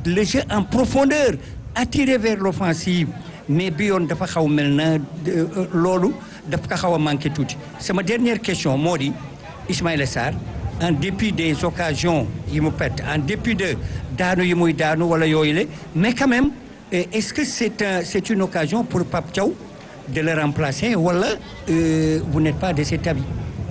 le jeu en profondeur attiré vers l'offensive mais bi yoon dafa xaw mel na loolu dafa ko xaw a manqué tuuti sama dernière question moo di Ismaïla Sarr en dépit des occasions yi mu perte en dépit de daanu yi muy daanu wala yooyu la mais quand même est-ce que c'est une occasion pour Pape Thiaw de le remplacer wala vous n'êtes pas de cet avis?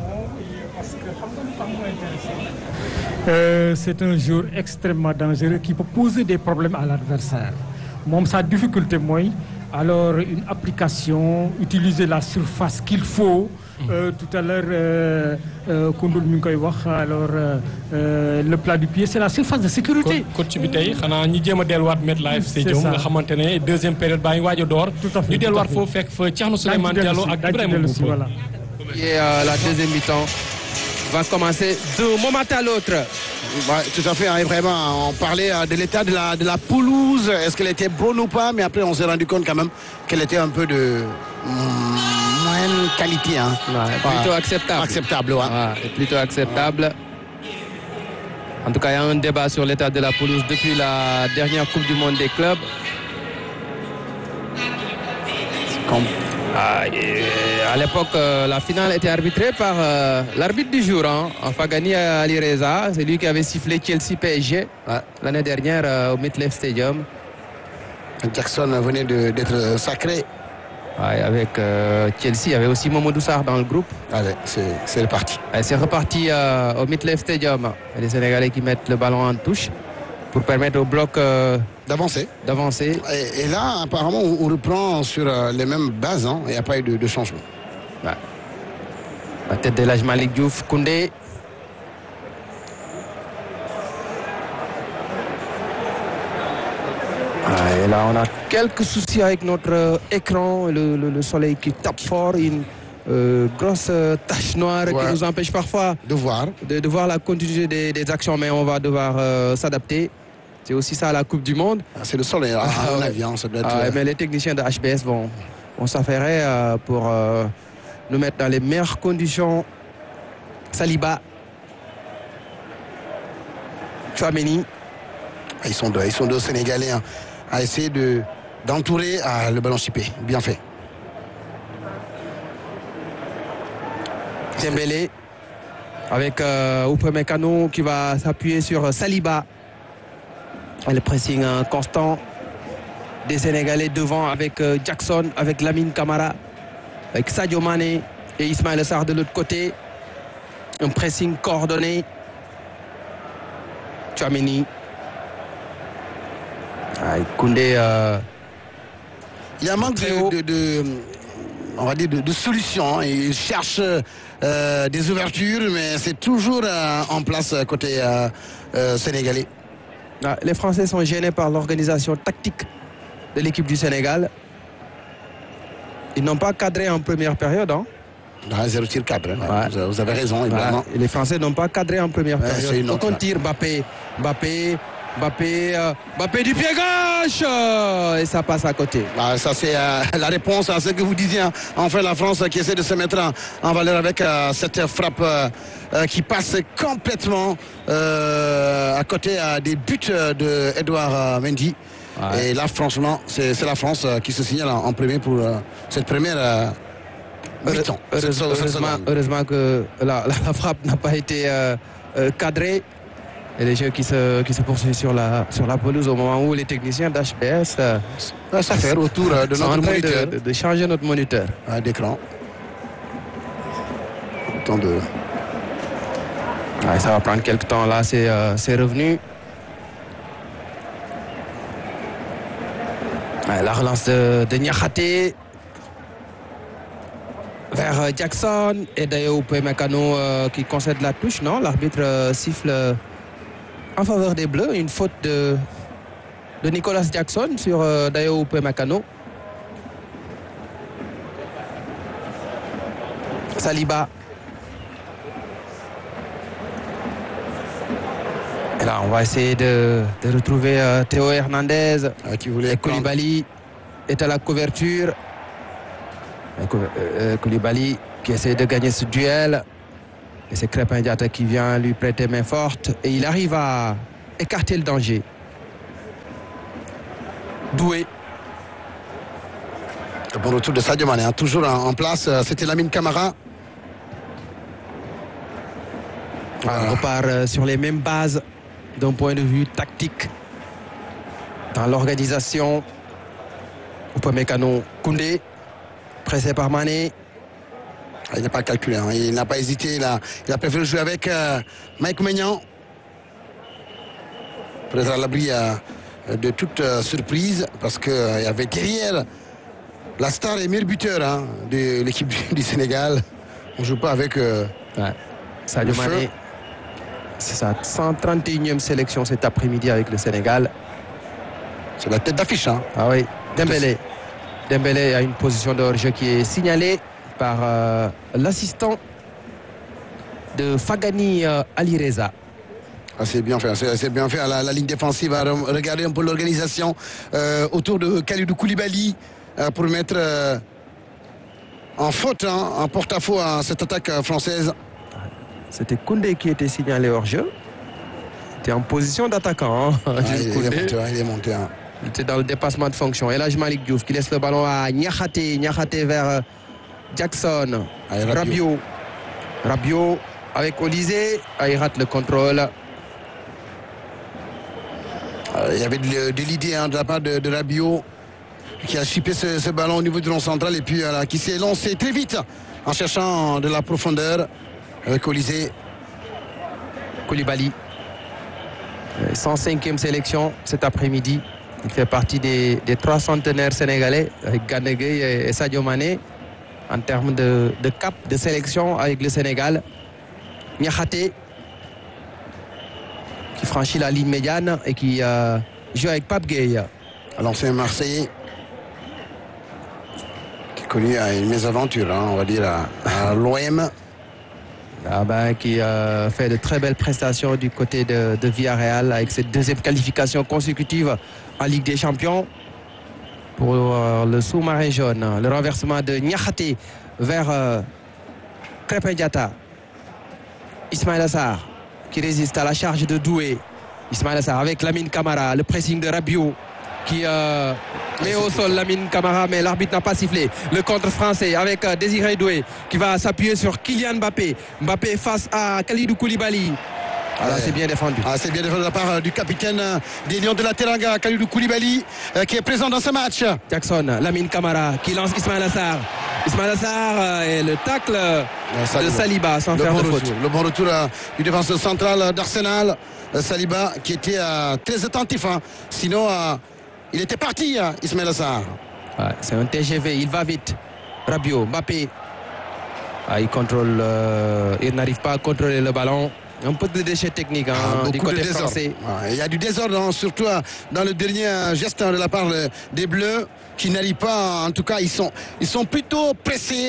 C'est un joueur extrêmement dangereux qui peut poser des problèmes à l'adversaire. Moom sa difficulté mooy alors une application utiliser la surface qu'il faut. Tout à l'heure Koundoul mi ngi koy wax alors le plat du pied c'est la surface de sécurité. coach bi tey xanaa ñi jéem a delluwaat MetLife Stadium nga xamante ne deuxième période baa ngi waaj a door. ñu delluwaat foofu fekk fa Thierno Souleymane Diallo ak Ibrahima Mboup. Voilà. Et la deuxième mi-temps va commencer d'un moment à l'autre. Ouais, tout à fait, hein, vraiment. On parlait de l'état de la pelouse. Est-ce qu'elle était bonne ou pas? Mais après, on s'est rendu compte quand même qu'elle était un peu de moyenne qualité. Hein. Plutôt acceptable. Acceptable, ouais. Plutôt acceptable. En tout cas, il y a un débat sur l'état de la pelouse depuis la dernière Coupe du Monde des clubs. À l'époque, la finale était arbitrée par l'arbitre du jour, Fagani Alireza. C'est lui qui avait sifflé Chelsea PSG l'année dernière au MetLife Stadium. Jackson venait d'être sacré. Avec Chelsea, il y avait aussi Momodou Sarr dans le groupe. Allez, c'est reparti. C'est reparti au MetLife Stadium. Et les Sénégalais qui mettent le ballon en touche pour permettre au bloc d'avancer. Et là, apparemment, on reprend sur les mêmes bases. Il n'y a pas eu de changement. La tête de l'âge Malick Diouf, Koundé. Et là, on a quelques soucis avec notre écran. Le soleil qui tape fort. Une grosse tache noire qui nous empêche parfois de voir la continuité des actions. Mais on va devoir s'adapter. C'est aussi ça la Coupe du Monde. C'est le soleil, à mon avis. Ça doit être... mais les techniciens de HBS vont s'affairer pour nous mettre dans les meilleures conditions. Saliba, Tchouaméni. Ils sont deux Sénégalais à essayer d'entourer le ballon chippé. Bien fait. Dembélé avec Upamecano qui va s'appuyer sur Saliba. Le pressing constant des Sénégalais devant avec Jackson, avec Lamine Camara, avec Sadio Mané et Ismaïla Sarr de l'autre côté. Un pressing coordonné. Tchouaméni. Koundé. Il y a un manque on va dire de solutions. Il cherche des ouvertures, mais c'est toujours en place côté sénégalais. Les Français sont gênés par l'organisation tactique de l'équipe du Sénégal. Ils n'ont pas cadré en première période. Zéro tir cadre. Vous avez raison, évidemment. Les Français n'ont pas cadré en première période. Donc on tire Mbappé du pied gauche et ça passe à côté. Ça c'est la réponse à ce que vous disiez. Enfin la France qui essaie de se mettre en valeur avec cette frappe qui passe complètement à côté des buts de Edouard Mendy. Et là franchement c'est la France qui se signale en premier pour cette première mi-temps. Heureusement que la frappe n'a pas été cadrée. Et les jeux qui se poursuivent sur la pelouse au moment où les techniciens d'HBS s'affairent autour de notre moniteur. De changer notre moniteur. D'écran. Ça va prendre quelques temps là, c'est revenu. La relance de Niakhaté vers Jackson et d'ailleurs Upamecano qui concède la touche, non? L'arbitre siffle en faveur des Bleus, une faute de Nicolas Jackson sur Dayo Upamecano. Saliba. Et là, on va essayer de retrouver Théo Hernandez. Qui voulait Koulibaly est à la couverture. Koulibaly qui essaie de gagner ce duel. Et c'est Crépin Diatta qui vient lui prêter main forte. Et il arrive à écarter le danger. Doué. Le bon retour de Sadio Mané, toujours en place. C'était Lamine Camara. On repart sur les mêmes bases d'un point de vue tactique. Dans l'organisation, Upamecano, Koundé, pressé par Mané. Il n'a pas calculé, il n'a pas hésité. Il a préféré jouer avec Mike Maignan. Peut-être à l'abri de toute surprise, parce qu'il y avait derrière la star et meilleur buteur de l'équipe du Sénégal. On ne joue pas avec Sadio Mané. C'est sa 131e sélection cet après-midi avec le Sénégal. C'est la tête d'affiche. Ah oui, Dembélé. Dembélé a une position de hors-jeu qui est signalée par l'assistant de Fagani Alireza. C'est bien fait, c'est bien fait à la ligne défensive. Regardez un peu l'organisation autour de Kalidou Koulibaly pour mettre en faute, en porte-à-faux à cette attaque française. C'était Koundé qui était signalé hors-jeu. Il était en position d'attaquant. Il est monté. Il était dans le dépassement de fonction. Et là, Malick Diouf qui laisse le ballon à Niakhaté. Niakhaté vers Jackson. Rabiot. Rabiot avec Olysée. Il rate le contrôle. Il y avait de l'idée de la part de Rabiot qui a chipé ce ballon au niveau du rond central et puis qui s'est lancé très vite en cherchant de la profondeur avec Olysée. Koulibaly. 105e sélection cet après-midi. Il fait partie des 3 centenaires sénégalais avec Gana Gueye et Sadio Mané en termes de cap de sélection avec le Sénégal. Niakhaté qui franchit la ligne médiane et qui joue avec Pape Gueye. L'ancien Marseillais qui est connu à une mésaventure, on va dire, à l'OM. Qui fait de très belles prestations du côté de Villarreal avec cette 2e qualification consécutive en Ligue des Champions pour le sous-marin jaune. Le renversement de Niakhaté vers Krépin Diatta. Ismaïla Sarr qui résiste à la charge de Doué. Ismaïla Sarr avec Lamine Camara, le pressing de Rabiot qui met au sol Lamine Camara, mais l'arbitre n'a pas sifflé. Le contre français avec Désiré Doué qui va s'appuyer sur Kylian Mbappé. Mbappé face à Kalidou Koulibaly. C'est bien défendu. C'est bien défendu de la part du capitaine des Lions de la Teranga, Kalidou Koulibaly, qui est présent dans ce match. Jackson, Lamine Camara qui lance Ismaïla Sarr. Ismaïla Sarr et le tacle de Saliba sans faire de faute. Le bon retour du défenseur central d'Arsenal, Saliba, qui était très attentif. Sinon, il était parti, Ismaïla Sarr. C'est un TGV, il va vite. Rabiot, Mbappé. Il contrôle, il n'arrive pas à contrôler le ballon. Un peu de déchets techniques du côté français. Il y a du désordre, surtout dans le dernier geste de la part des Bleus, qui n'arrivent pas, en tout cas, ils sont plutôt pressés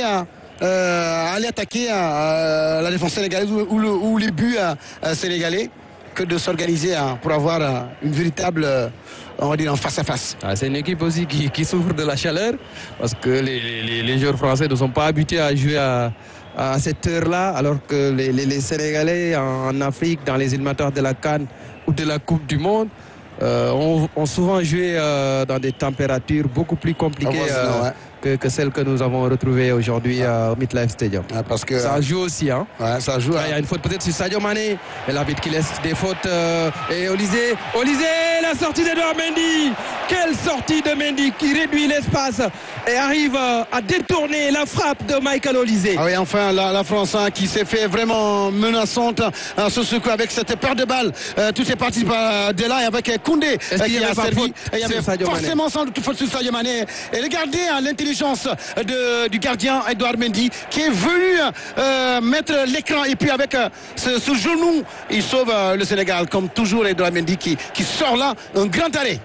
à aller attaquer la défense sénégalaise ou les buts sénégalais, que de s'organiser pour avoir une véritable, on va dire, en face à face. C'est une équipe aussi qui souffre de la chaleur, parce que les joueurs français ne sont pas habitués à jouer à cette heure-là, alors que les Sénégalais en Afrique, dans les éliminatoires de la CAN ou de la Coupe du Monde, ont souvent joué dans des températures beaucoup plus compliquées que celles que nous avons retrouvées aujourd'hui au MetLife Stadium. Parce que ça joue aussi. Ça joue. Il y a une faute peut-être sur Sadio Mané, et l'arbitre qui laisse des fautes. Et Olysée, la sortie d'Edouard Mendy. Quelle sortie de Mendy qui réduit l'espace et arrive à détourner la frappe de Michael Olysée. Oui, enfin la France qui s'est fait vraiment menaçante ce secours avec cette paire de balles. Tout est parti de là, et avec Koundé qui a servi. Il y avait forcément sans doute faute sur Sadio Mané. Et regardez l'intelligence du gardien Edouard Mendy qui est venu mettre l'écran, et puis avec ce genou il sauve le Sénégal, comme toujours. Edouard Mendy qui sort là un grand arrêt.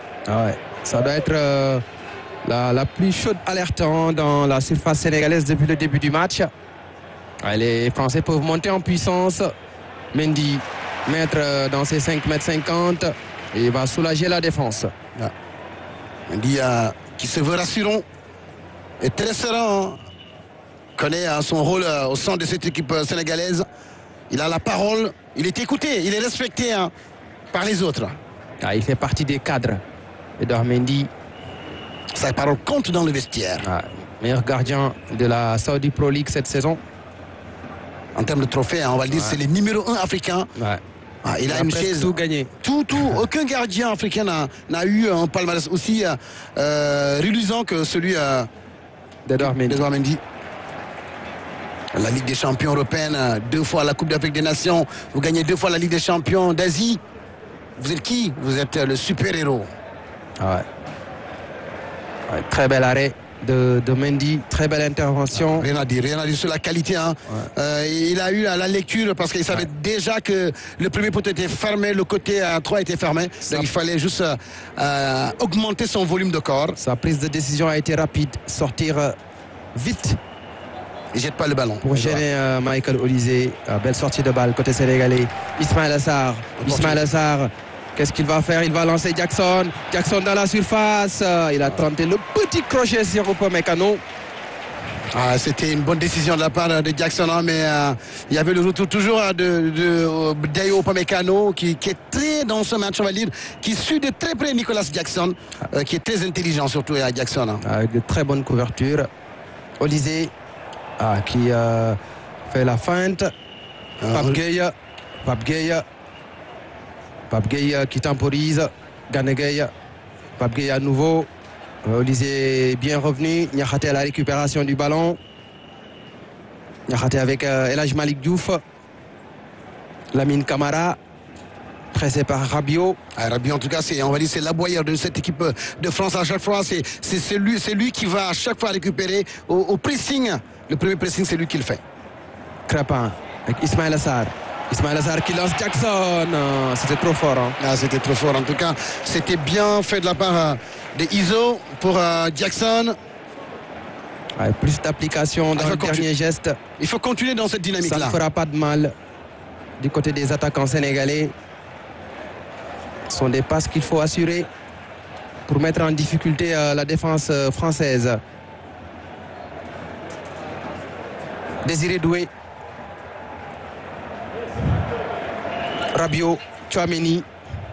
Ça doit être la plus chaude alerte dans la surface sénégalaise depuis le début du match. Les Français peuvent monter en puissance. Mendy mettre dans ses 5,50 m et va soulager la défense. Mendy qui se veut rassurant et très serein, connaît son rôle au sein de cette équipe sénégalaise. Il a la parole, il est écouté, il est respecté par les autres. Il fait partie des cadres Edouard Mendy. Sa parole compte dans le vestiaire. Meilleur gardien de la Saudi Pro League cette saison. En termes de trophées, on va le dire, c'est le numéro 1 africain. Il a une chaise. Tout gagné. Aucun gardien africain n'a eu un palmarès aussi reluisant que celui d'Edouard Mendy. La Ligue des champions européenne, 2 fois la Coupe d'Afrique des Nations. Vous gagnez 2 fois la Ligue des champions d'Asie. Vous êtes qui? Vous êtes le super-héros. Très bel arrêt de Mendy, très belle intervention. Rien à dire sur la qualité. Il a eu la lecture parce qu'il savait déjà que le premier poteau était fermé, le côté 3 était fermé. Donc il fallait juste augmenter son volume de corps. Sa prise de décision a été rapide, sortir vite. Il ne jette pas le ballon. Pour gêner Michael Olise. Belle sortie de balle côté sénégalais. Ismaïla Sarr. Qu'est-ce qu'il va faire? Il va lancer Jackson. Jackson dans la surface. Il a tenté le petit crochet sur Upamecano. C'était une bonne décision de la part de Jackson, mais il y avait le retour toujours de Dayo Upamecano qui est très dans ce match, on va dire, qui suit de très près Nicolas Jackson, qui est très intelligent surtout à Jackson. Avec de très bonnes couvertures. Olise qui fait la feinte. Pape Gueye qui temporise. Gana Gueye. Pape Gueye à nouveau. Olise est bien revenu. Niakhaté à la récupération du ballon. Niakhaté avec El Hadj Malick Diouf. Lamine Camara. Pressé par Rabiot. Rabiot, en tout cas, on va dire, c'est l'aboyeur de cette équipe de France à chaque fois. C'est lui qui va à chaque fois récupérer au pressing. Le premier pressing, c'est lui qui le fait. Crépin avec Ismaïla Sarr. Ismaïla Sarr qui lance Jackson. C'était trop fort. C'était trop fort. En tout cas, c'était bien fait de la part de Iso pour Jackson. Plus d'application dans le dernier geste. Il faut continuer dans cette dynamique-là. Ça ne fera pas de mal du côté des attaquants sénégalais. Ce sont des passes qu'il faut assurer pour mettre en difficulté la défense française. Désiré Doué. Rabiot, Tchouaméni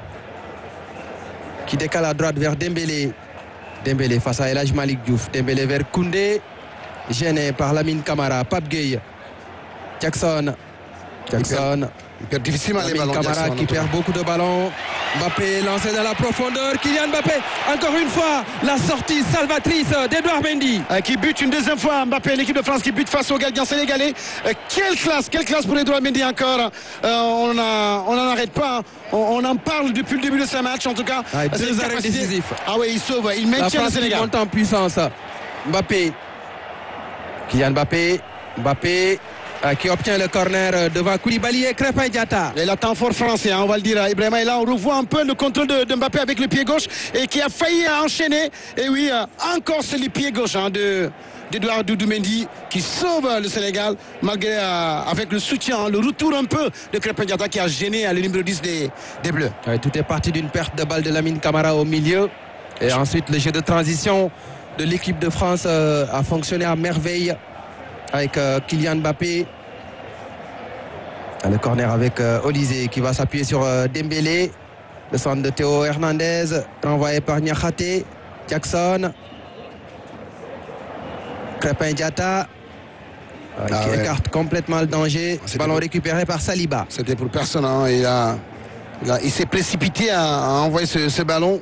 qui décale à droite vers Dembélé. Dembélé face à El Hadj Malick Diouf. Dembélé vers Koundé, gêné par Lamine Camara. Pape Gueye. Jackson. Il perd difficilement les ballons. Camara Jackson, qui perd beaucoup de ballons. Mbappé lancé dans la profondeur. Kylian Mbappé, encore une fois, la sortie salvatrice d'Edouard Mendy. Qui bute une deuxième fois. Mbappé, l'équipe de France qui bute face au gardien sénégalais. Quelle classe pour Edouard Mendy encore. On n'en arrête pas. On en parle depuis le début de ce match en tout cas. Deux arrêts décisifs. Il sauve, il maintient le Sénégal. La France monte en puissance. Mbappé. Kylian Mbappé. Qui obtient le corner devant Koulibaly et Crépin Diatta. Et là, temps fort français, on va le dire, Ibrahima. Et là, on revoit un peu le contrôle de Mbappé avec le pied gauche et qui a failli enchaîner. Et oui, encore c'est le pied gauche d'Edouard Mendy qui sauve le Sénégal malgré avec le soutien, le retour un peu de Crépin Diatta qui a gêné le numéro 10 des Bleus. Tout est parti d'une perte de balle de Lamine Camara au milieu. Et ensuite, le jeu de transition de l'équipe de France a fonctionné à merveille. Avec Kylian Mbappé. Le corner avec Olise qui va s'appuyer sur Dembélé. Le centre de Théo Hernandez. Renvoyé par Niakhaté. Jackson. Crépin Diatta. Qui écarte complètement le danger. Ballon récupéré par Saliba. C'était pour personne. Il s'est précipité à envoyer ce ballon.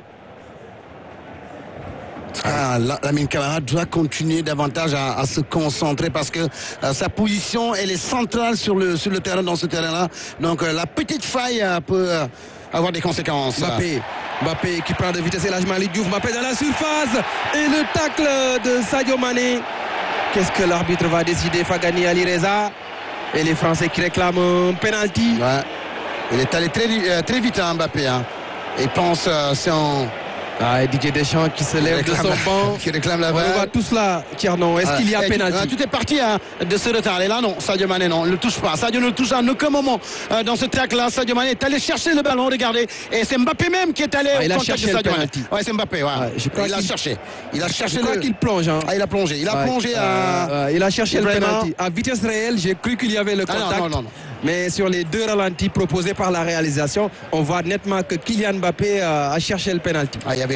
Lamine Camara doit continuer davantage à se concentrer parce que sa position elle est centrale sur le terrain, dans ce terrain-là. Donc la petite faille peut avoir des conséquences. Mbappé qui prend de vitesse El Hadj Malick Diouf. Mbappé dans la surface et le tacle de Sadio Mané. Qu'est-ce que l'arbitre va décider? Fagani Alireza et les Français qui réclament un penalty. Il est allé très vite Mbappé. Il pense et Didier Deschamps qui se lève de son banc. Qui réclame la balle. On voit tout cela, Tiernon. Est-ce qu'il y a pénalty? Tout est parti de ce retard. Et là, non, Sadio Mané, non, ne le touche pas. Sadio ne le touche à aucun moment dans ce track-là. Sadio Mané est allé chercher le ballon, regardez. Et c'est Mbappé même qui est allé au contact de Sadio Mané. C'est Mbappé, il a cherché. Il a cherché. Je crois qu'il plonge. Il a plongé. Il a plongé il a cherché le penalty. À vitesse réelle, j'ai cru qu'il y avait le contact. Non. Mais sur les deux ralentis proposés par la réalisation, on voit nettement que Kylian Mbappé a cherché le penalty. Il n'y avait rien.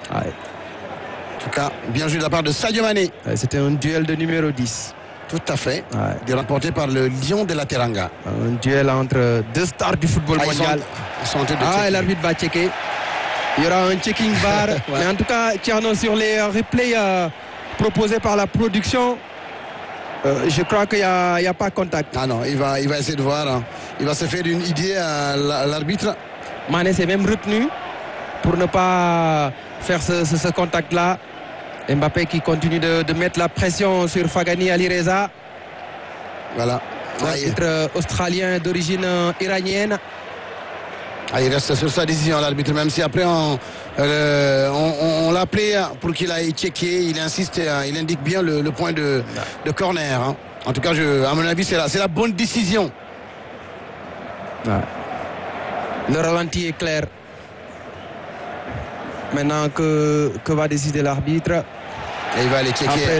Ouais. En tout cas, bien joué de la part de Sadio Mané. Ouais, c'était un duel de numéro 10. Tout à fait. Ouais. Remporté par le Lion de la Teranga. Un duel entre deux stars du football mondial. Ils sont en train de checker. Et l'arbitre va checker. Il y aura un checking bar. Mais en tout cas, Thierno, sur les replays proposés par la production, je crois qu'il n'y a pas contact. Ah non, il va essayer de voir. Hein. Il va se faire une idée à l'arbitre. Mané s'est même retenu pour ne pas faire ce contact-là. Mbappé qui continue de mettre la pression sur Fagani Alireza. Voilà. L'arbitre australien d'origine iranienne. Il reste sur sa décision, l'arbitre, même si après on l'a appelé pour qu'il aille checker. Il insiste, il indique bien le point de corner. Hein. En tout cas, à mon avis, c'est la bonne décision. Ouais. Le ralenti est clair. Maintenant, que va décider l'arbitre? Et il va aller checker. Après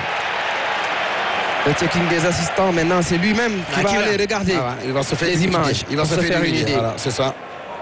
le checking des assistants, maintenant, c'est lui-même qui va aller regarder il va se faire les images. Il va se faire une idée. Voilà, c'est ça.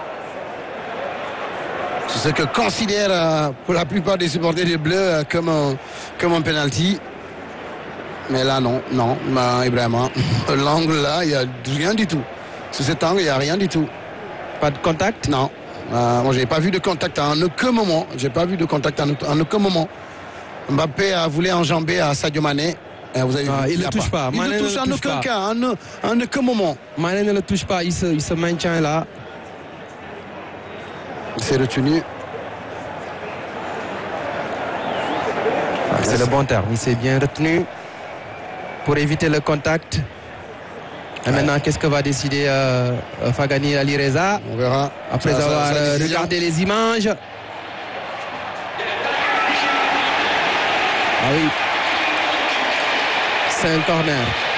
C'est ce que considère pour la plupart des supporters des Bleus comme un penalty. Mais là, non. Ibrahima, l'angle là, il n'y a rien du tout. Sur cet angle, il n'y a rien du tout. Pas de contact? Non. Moi, je n'ai pas vu de contact en aucun moment. En aucun moment. Mbappé a voulu enjamber à Sadio Mané. Vous avez vu, il ne touche pas. Il ne touche en aucun cas, en aucun moment. Mané ne le touche pas. Il se maintient là. Il s'est retenu. C'est le bon terme. Il s'est bien retenu pour éviter le contact. Et maintenant, qu'est-ce que va décider Fagani Alireza? On verra. Après avoir regardé les images. Ah oui. C'est un corner.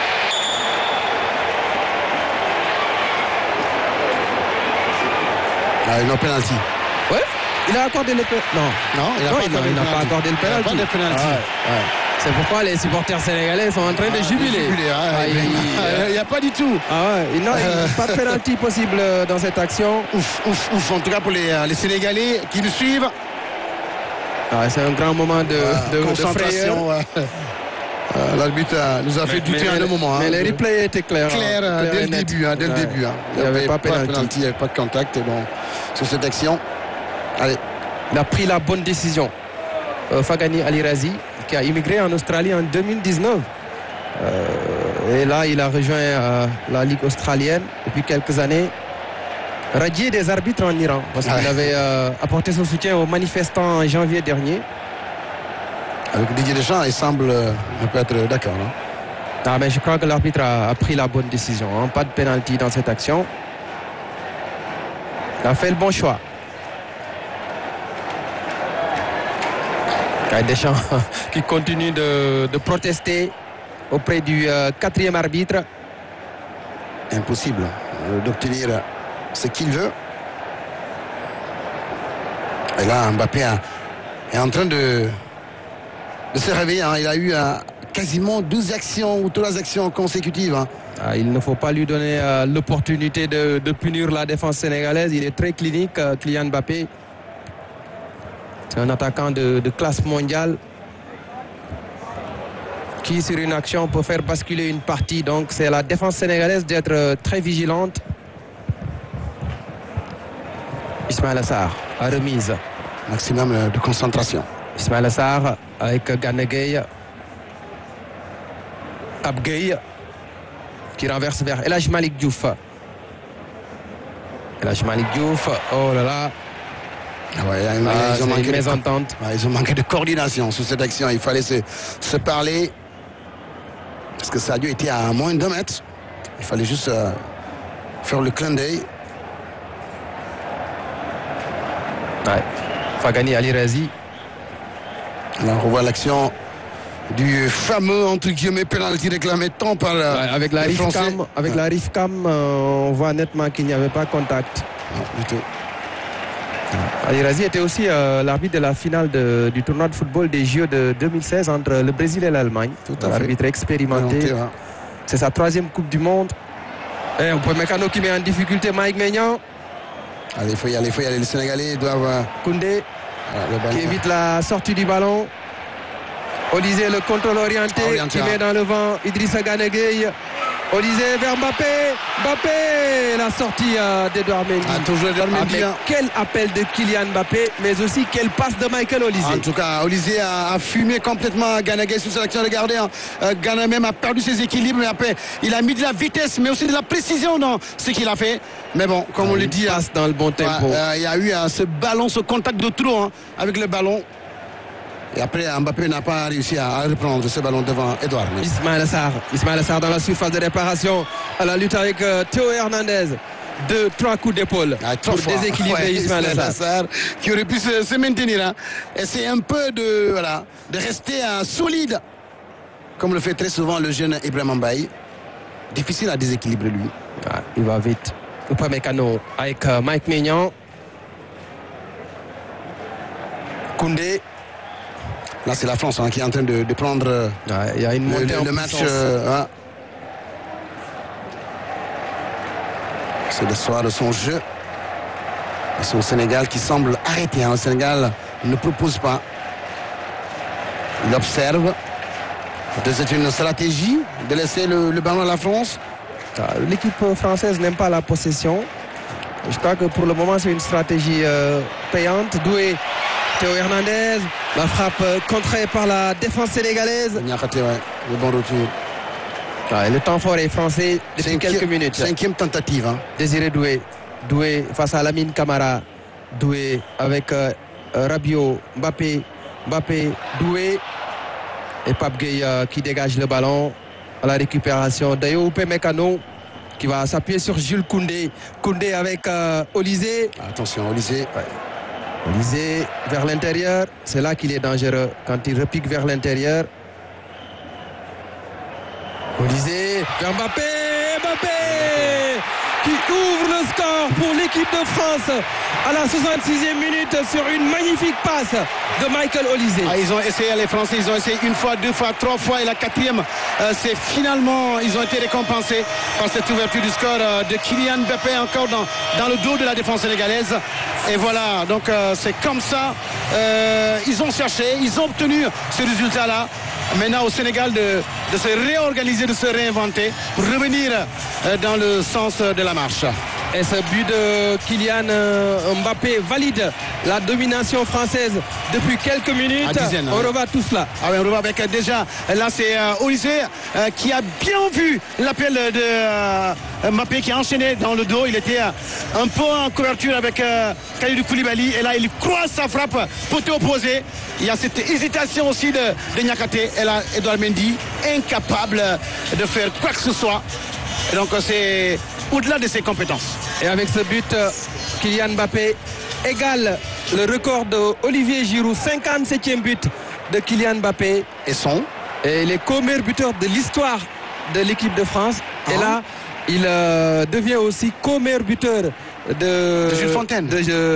Non, penalty. Ouais. Il a accordé le penalty. Non, il n'a pas accordé le penalty. Pas de penalty. C'est pourquoi les supporters sénégalais sont en train de jubiler. Il n'y a pas du tout. Il n'y a pas de penalty possible dans cette action. Ouf. En tout cas pour les Sénégalais qui nous suivent. C'est un grand moment de concentration. L'arbitre nous a fait douter à un moment. Mais le replay était clair. Dès le début. Il n'y avait pas de penalty, il n'y avait pas de contact. Donc, sur cette action, allez. Il a pris la bonne décision. Fagani Alirazi, qui a immigré en Australie en 2019. Et là, il a rejoint la Ligue australienne depuis quelques années. Radié des arbitres en Iran, parce qu'il avait apporté son soutien aux manifestants en janvier dernier. Avec Didier Deschamps, il semble peut être d'accord. Mais je crois que l'arbitre a pris la bonne décision. Hein. Pas de pénalty dans cette action. Il a fait le bon choix. Deschamps qui continue de protester auprès du quatrième arbitre. Impossible d'obtenir ce qu'il veut. Et là, Mbappé est en train de se réveiller. Hein. Il a eu quasiment 12 actions ou 3 actions consécutives. Hein. Il ne faut pas lui donner l'opportunité de punir la défense sénégalaise. Il est très clinique, Kylian Mbappé. C'est un attaquant de classe mondiale qui, sur une action, peut faire basculer une partie. Donc, c'est la défense sénégalaise d'être très vigilante. Ismaïla Sarr à remise. Maximum de concentration. Ismaïla Sarr avec Gana Gueye. Abgueye qui renverse vers El Hadji Malick Diouf. El Hadji Malick Diouf, oh là là. Ils ont manqué une mésentente. Ils ont manqué de coordination sur cette action. Il fallait se parler. Parce que Sadio était à moins d'1 mètre. Il fallait juste faire le clin d'œil. Fagani Alirazi. Là, on revoit l'action du fameux, entre guillemets, penalty réclamé tant par avec la les Français. Avec la Rifcam, on voit nettement qu'il n'y avait pas contact. Non, du tout. Alirazi était aussi l'arbitre de la finale du tournoi de football des JO de 2016 entre le Brésil et l'Allemagne. L'arbitre expérimenté. C'est sa 3e Coupe du Monde. Et on peut Mécano qui met en difficulté Mike Maignan. Allez, il faut y aller. Les Sénégalais doivent... Koundé. qui évite la sortie du ballon. Olysée, le contrôle orienté qui met dans le vent Idrissa Gana Gueye. Olysée vers Mbappé, la sortie d'Edouard Mendy. Toujours Edouard Mendy. Quel appel de Kylian Mbappé, mais aussi quelle passe de Michael Olysée. En tout cas, Olysée a fumé complètement Gana Gueye sur cette action. Regardez, Gana même a perdu ses équilibres, mais après, il a mis de la vitesse, mais aussi de la précision dans ce qu'il a fait. Mais bon, comme on le dit, passe dans le bon tempo. Il y a eu ce ballon, ce contact de trop avec le ballon. Et après, Mbappé n'a pas réussi à reprendre ce ballon devant Edouard. Ismaïla Sarr dans la surface de réparation à la lutte avec Théo Hernandez. 2-3 coups d'épaule pour déséquilibrer Ismaïla Sarr qui aurait pu se maintenir. Et c'est un peu de rester solide, comme le fait très souvent le jeune Ibrahima Mbaye. Difficile à déséquilibrer lui. Il va vite. Upamecano avec Mike Maignan. Koundé. Là, c'est la France qui est en train de prendre il y a une montée le match. C'est le soir de son jeu. C'est au Sénégal qui semble arrêter. Le Sénégal ne propose pas. Il observe. C'est une stratégie de laisser le ballon à la France. L'équipe française n'aime pas la possession. Je crois que pour le moment, c'est une stratégie payante. Doué. Théo Hernandez, la frappe contrée par la défense sénégalaise. Niakhaté, le bon retour. Le temps fort est français depuis quelques minutes. 5e tentative. Désiré Doué. Doué face à Lamine Camara. Doué avec Rabiot, Mbappé, Doué. Et Pape Gueye qui dégage le ballon à la récupération. Dayo Upamecano qui va s'appuyer sur Jules Koundé. Koundé avec Olysée. Attention, Olysée. Olysée vers l'intérieur, c'est là qu'il est dangereux quand il repique vers l'intérieur. Olysée vers Mbappé qui ouvre le score pour l'équipe de France à la 66e minute sur une magnifique passe de Michael Olysée. Ils ont essayé, les Français, ils ont essayé une fois, deux fois, trois fois et la quatrième, c'est finalement, ils ont été récompensés par cette ouverture du score de Kylian Mbappé encore dans le dos de la défense sénégalaise. Et voilà, donc c'est comme ça, ils ont cherché, ils ont obtenu ce résultat-là. Maintenant au Sénégal de se réorganiser, de se réinventer pour revenir dans le sens de la marche. Et ce but de Kylian Mbappé valide la domination française depuis quelques minutes. On revoit tout cela. On revoit avec déjà, là c'est Olysée qui a bien vu l'appel de Mbappé qui a enchaîné dans le dos. Il était un peu en couverture avec Kalidou Koulibaly. Et là il croise sa frappe poteau opposé. Il y a cette hésitation aussi de Niakhaté. Et là Edouard Mendy incapable de faire quoi que ce soit. Et donc c'est au-delà de ses compétences. Et avec ce but, Kylian Mbappé égale le record d'Olivier Giroud, 57e but de Kylian Mbappé. Et il est co-meilleur buteur de l'histoire de l'équipe de France. Et là, il devient aussi co-meilleur buteur de Jules Fontaine.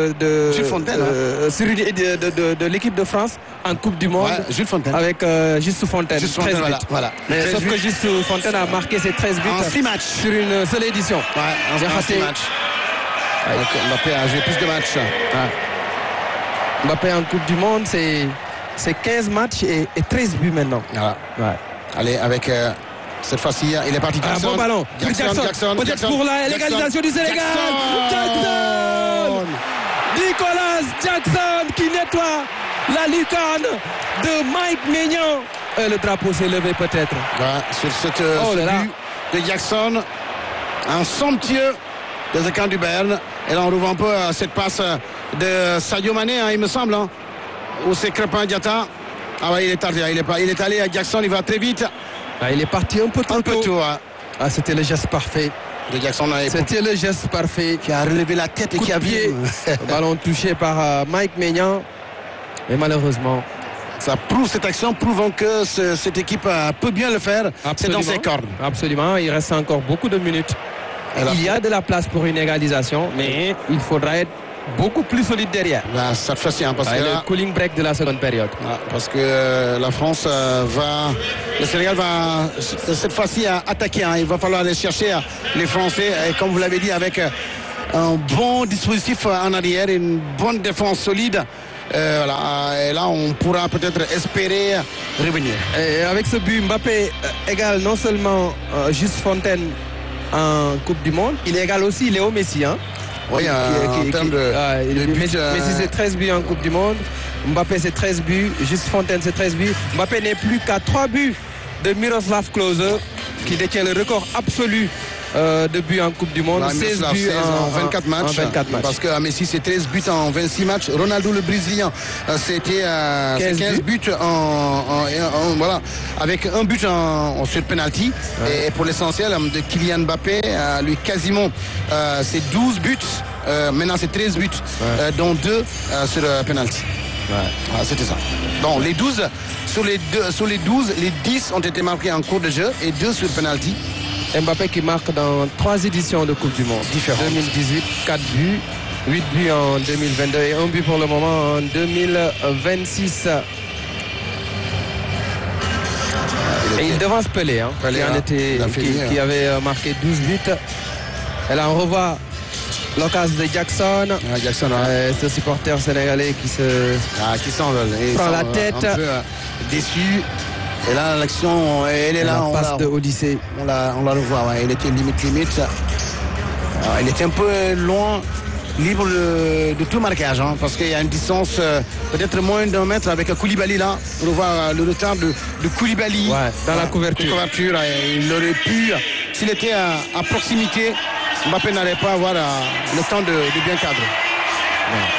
De l'équipe de France en Coupe du Monde. Ouais, Jules Fontaine. Avec Juste Fontaine. 13 buts. Voilà. Mais sauf que Juste Fontaine a marqué ses 13 buts en 6 matchs sur une seule édition. Ouais, en 6 matchs. Donc, Mbappé a joué plus de matchs. Ouais. Mbappé en Coupe du Monde, c'est 15 matchs et 13 buts maintenant. Voilà. Ouais. Allez, avec cette fois-ci, il est parti. Un bon ballon. Jackson. Peut-être pour la légalisation du Sénégal. Jackson. Nicolas Jackson qui nettoie la lucarne de Mike Maignan. Le drapeau s'est levé peut-être. Ouais, sur ce but de Jackson, un somptueux des écarts du Bayern. Et là on rouvre un peu cette passe de Sadio Mané, il me semble, où c'est Crépin Diatta. Ah ouais, il est tardé, il est allé à Jackson, il va très vite. Il est parti un peu trop tôt. C'était le geste parfait de Jackson. C'était le geste parfait. Qui a relevé la tête et qui a vu. Ballon touché par Mike Maignan. Et malheureusement, cette action prouve que cette équipe peut bien le faire. C'est dans ses cordes. Absolument, il reste encore beaucoup de minutes. Il y a de la place pour une égalisation, mais il faudra être beaucoup plus solide derrière. Cette fois-ci, parce que le cooling break de la seconde période. Parce que la France le Sénégal va cette fois-ci attaquer. Il va falloir aller chercher les Français, et comme vous l'avez dit, avec un bon dispositif en arrière, une bonne défense solide. Voilà. Et là, on pourra peut-être espérer revenir. Et avec ce but, Mbappé égale non seulement Juste Fontaine en Coupe du Monde, il égale aussi Léo Messi. Hein, oui, en termes de buts, Messi c'est 13 buts en Coupe du Monde. Mbappé c'est 13 buts. Juste Fontaine c'est 13 buts. Mbappé n'est plus qu'à 3 buts de Miroslav Klose qui détient le record absolu de buts en Coupe du Monde. 16 buts en 24 matchs. Parce que Messi c'est 13 buts en 26 matchs. Ronaldo le Brésilien c'était 15 buts voilà, avec un but sur penalty. Ouais. Et pour l'essentiel de Kylian Mbappé, lui quasiment c'est 12 buts. Maintenant c'est 13 buts, dont 2 sur penalty. Ouais. C'était ça. Donc les 12 sur les 12, les 10 ont été marqués en cours de jeu et 2 sur penalty. Mbappé qui marque dans 3 éditions de Coupe du Monde. Différentes. 2018, 4 buts, 8 buts en 2022 et 1 but pour le moment en 2026. Et il devance Pelé, hein, qui avait marqué 12 buts. Et là on revoit l'occasion de Jackson. Jackson, ce supporter sénégalais qui prend la tête. Un peu déçu. Et là, l'action, elle est là. La passe de Odyssée. On la revoit. Ouais. Elle était limite. Elle était un peu loin, libre de tout marquage. Hein, parce qu'il y a une distance peut-être moins d'un mètre avec Koulibaly là. On voit le retard de Koulibaly. Ouais, dans la couverture. Il aurait pu, s'il était à proximité, Mbappé n'allait pas avoir le temps de bien cadrer. Ouais.